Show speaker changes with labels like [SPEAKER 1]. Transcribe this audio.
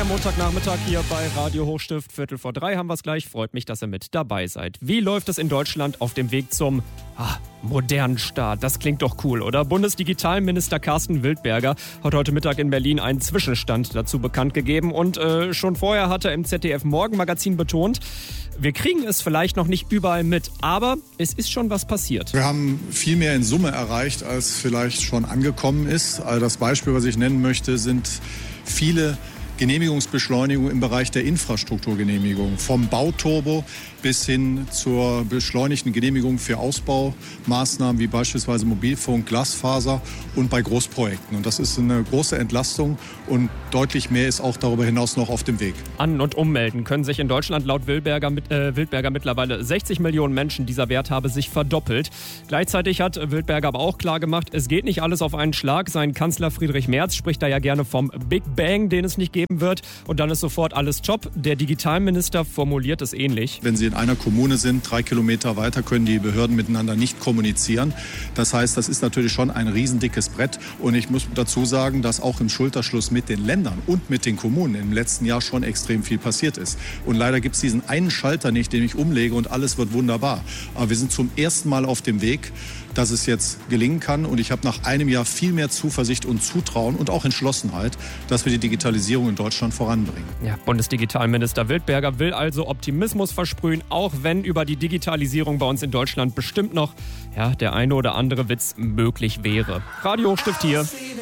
[SPEAKER 1] Montagnachmittag hier bei Radio Hochstift. 2:45 haben wir es gleich. Freut mich, dass ihr mit dabei seid. Wie läuft es in Deutschland auf dem Weg zum modernen Staat? Das klingt doch cool, oder? Bundesdigitalminister Carsten Wildberger hat heute Mittag in Berlin einen Zwischenstand dazu bekannt gegeben. Und schon vorher hat er im ZDF-Morgenmagazin betont, wir kriegen es vielleicht noch nicht überall mit, aber es ist schon was passiert.
[SPEAKER 2] Wir haben viel mehr in Summe erreicht, als vielleicht schon angekommen ist. Also das Beispiel, was ich nennen möchte, sind viele Genehmigungsbeschleunigung im Bereich der Infrastrukturgenehmigung. Vom Bauturbo bis hin zur beschleunigten Genehmigung für Ausbaumaßnahmen wie beispielsweise Mobilfunk, Glasfaser und bei Großprojekten. Und das ist eine große Entlastung und deutlich mehr ist auch darüber hinaus noch auf dem Weg.
[SPEAKER 1] An- und ummelden können sich in Deutschland laut Wildberger mittlerweile 60 Millionen Menschen. Dieser Wert habe sich verdoppelt. Gleichzeitig hat Wildberger aber auch klargemacht, es geht nicht alles auf einen Schlag. Sein Kanzler Friedrich Merz spricht da ja gerne vom Big Bang, den es nicht geben wird. Und dann ist sofort alles top. Der Digitalminister formuliert es ähnlich.
[SPEAKER 2] Wenn Sie in einer Kommune sind, 3 Kilometer weiter, können die Behörden miteinander nicht kommunizieren. Das heißt, das ist natürlich schon ein riesendickes Brett. Und ich muss dazu sagen, dass auch im Schulterschluss mit den Ländern und mit den Kommunen im letzten Jahr schon extrem viel passiert ist. Und leider gibt es diesen einen Schalter nicht, den ich umlege und alles wird wunderbar. Aber wir sind zum ersten Mal auf dem Weg, dass es jetzt gelingen kann. Und ich habe nach einem Jahr viel mehr Zuversicht und Zutrauen und auch Entschlossenheit, dass wir die Digitalisierung in Deutschland voranbringen.
[SPEAKER 1] Ja, Bundesdigitalminister Wildberger will also Optimismus versprühen, auch wenn über die Digitalisierung bei uns in Deutschland bestimmt noch der eine oder andere Witz möglich wäre. Radio Hochstift hier.